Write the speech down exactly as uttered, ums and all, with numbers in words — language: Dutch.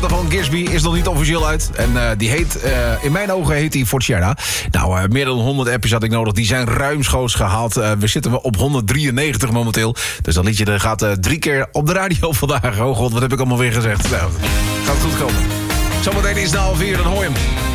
platen van Gisby is nog niet officieel uit. En uh, die heet, uh, in mijn ogen heet die Fortuna. Nou, uh, meer dan honderd appjes had ik nodig. Die zijn ruimschoots gehaald. Uh, we zitten op honderddrieënnegentig momenteel. Dus dat liedje gaat uh, drie keer op de radio vandaag. Oh god, wat heb ik allemaal weer gezegd. Nou, gaat het goed komen. Zometeen is het half vier, dan hoor je hem.